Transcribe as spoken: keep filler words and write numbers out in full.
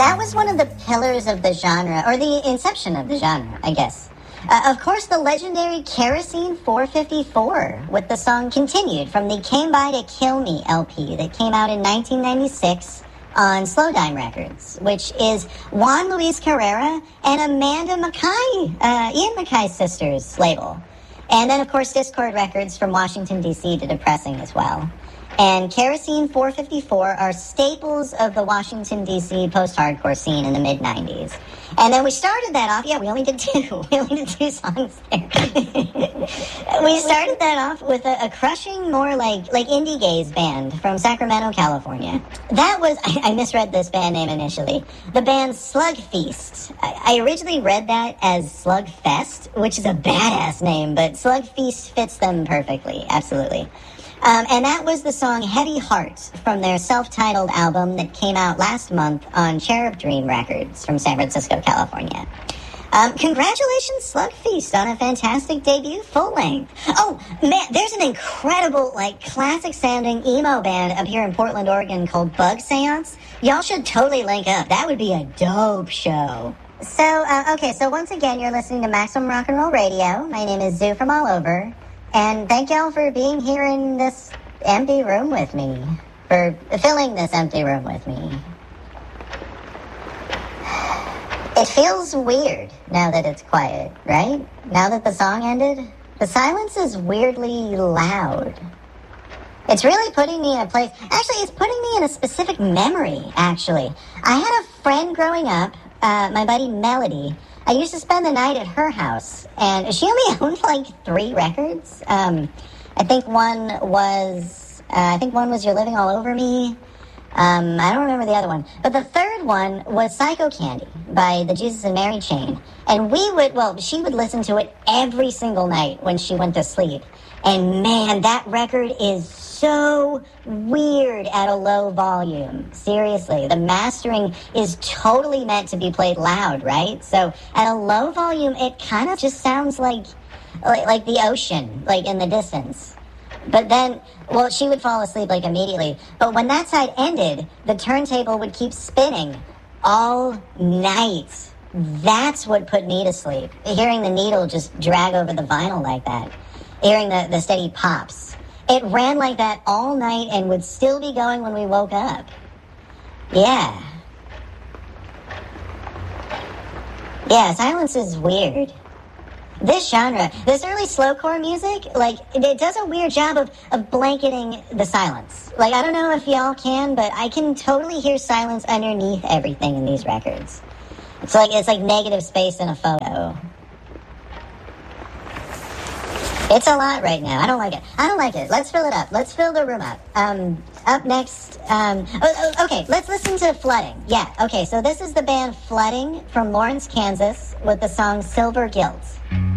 That was one of the pillars of the genre, or the inception of the genre, I guess. Uh, of course, the legendary Kerosene four fifty-four with the song Continued from the Came By To Kill Me L P that came out in nineteen ninety-six on Slowdime Records, which is Juan Luis Carrera and Amanda Mackay, uh, Ian Mackay's sister's label. And then, of course, Discord Records from Washington, D C to Depressing as well. And Kerosene four fifty-four are staples of the Washington, D C post-hardcore scene in the mid nineties. And then we started that off, yeah, we only did two. We only did two songs there. We started that off with a, a crushing, more like like indie gaze band from Sacramento, California. That was, I, I misread this band name initially. The band Slug Feast. I, I originally read that as Slug Fest, which is a badass name, but Slug Feast fits them perfectly, absolutely. Um, and that was the song Heavy Heart from their self-titled album that came out last month on Cherub Dream Records from San Francisco, California. Um, congratulations, Slug Feast, on a fantastic debut full-length. Oh, man, there's an incredible, like, classic-sounding emo band up here in Portland, Oregon called Bug Seance. Y'all should totally link up. That would be a dope show. So, uh, okay, so once again, you're listening to Maximum Rock and Roll Radio. My name is Zoo from All Over. And thank y'all for being here in this empty room with me. For filling this empty room with me. It feels weird now that it's quiet, right? Now that the song ended. The silence is weirdly loud. It's really putting me in a place... Actually, it's putting me in a specific memory, actually. I had a friend growing up, uh, my buddy Melody. I used to spend the night at her house, and she only owned like three records. Um, I think one was, uh, I think one was You're Living All Over Me. Um, I don't remember the other one. But the third one was Psycho Candy by the Jesus and Mary Chain. And we would, well, she would listen to it every single night when she went to sleep. And man, that record is so weird at a low volume. Seriously, the mastering is totally meant to be played loud, right? So at a low volume, it kind of just sounds like, like like the ocean, like in the distance. But then, well, she would fall asleep like immediately. But when that side ended, the turntable would keep spinning all night. That's what put me to sleep. Hearing the needle just drag over the vinyl like that. Hearing the, the steady pops. It ran like that all night and would still be going when we woke up. Yeah. Yeah, silence is weird. This genre, this early slowcore music, like, it does a weird job of, of blanketing the silence. Like, I don't know if y'all can, but I can totally hear silence underneath everything in these records. It's like, it's like negative space in a photo. It's a lot right now. I don't like it. I don't like it. Let's fill it up. Let's fill the room up. Um, up next, um, oh, oh, okay, let's listen to Flooding. Yeah, okay, so this is the band Flooding from Lawrence, Kansas with the song Silver Guilt.